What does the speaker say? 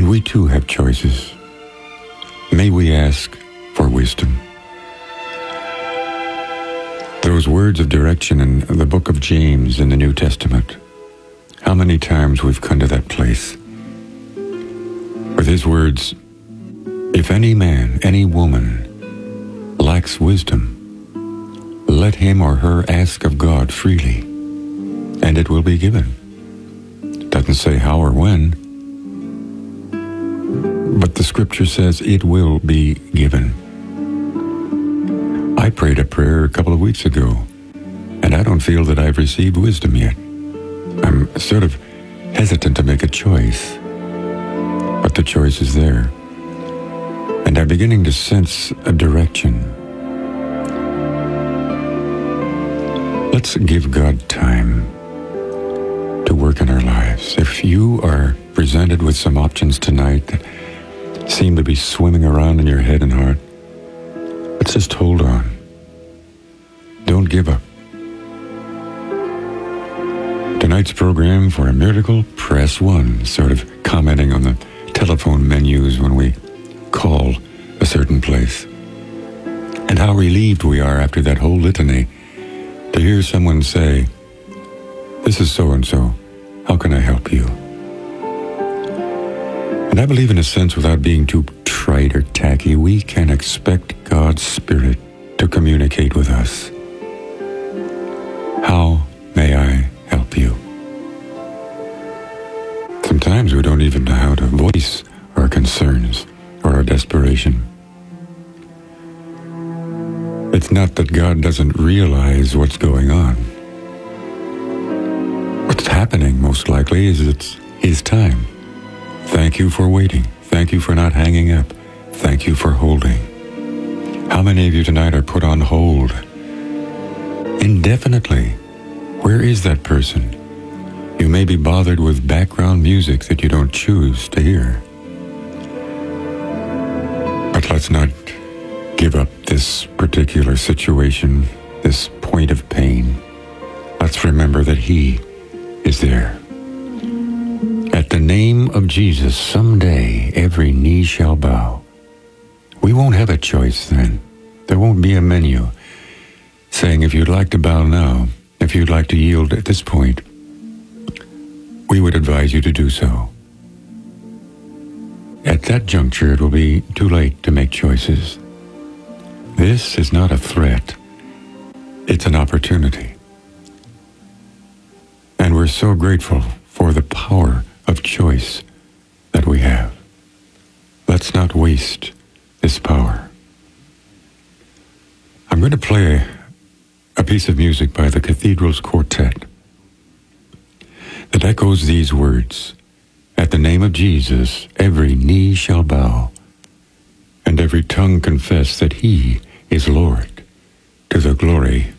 we too have choices. May we ask for wisdom. Those words of direction in the book of James in the New Testament, how many times we've come to that place with his words, if any man, any woman lacks wisdom, let him or her ask of God freely, and it will be given. It doesn't say how or when, but the scripture says it will be given. I prayed a prayer a couple of weeks ago, and I don't feel that I've received wisdom yet. I'm sort of hesitant to make a choice, but the choice is there. And I'm beginning to sense a direction. Let's give God time to work in our lives. If you are presented with some options tonight that seem to be swimming around in your head and heart, let's just hold on. Don't give up. Tonight's program, for a miracle, press 1, sort of commenting on the telephone menus when we call a certain place. And how relieved we are after that whole litany to hear someone say, this is so-and-so, how can I help you? And I believe in a sense, without being too trite or tacky, we can expect God's Spirit to communicate with us. How may I help you? Sometimes we don't even know how to voice our concerns or our desperation. It's not that God doesn't realize what's going on. What's happening, most likely, is it's His time. Thank you for waiting. Thank you for not hanging up. Thank you for holding. How many of you tonight are put on hold indefinitely? Where is that person? You may be bothered with background music that you don't choose to hear. But let's not give up this particular situation, this point of pain. Let's remember that He is there. At the name of Jesus, someday every knee shall bow. We won't have a choice then. There won't be a menu saying if you'd like to bow now, if you'd like to yield at this point, we would advise you to do so. At that juncture, it will be too late to make choices. This is not a threat. It's an opportunity. And we're so grateful for the power of choice that we have. Let's not waste this power. I'm going to play a piece of music by the Cathedrals Quartet that echoes these words. At the name of Jesus, every knee shall bow, and every tongue confess that He is Lord, to the glory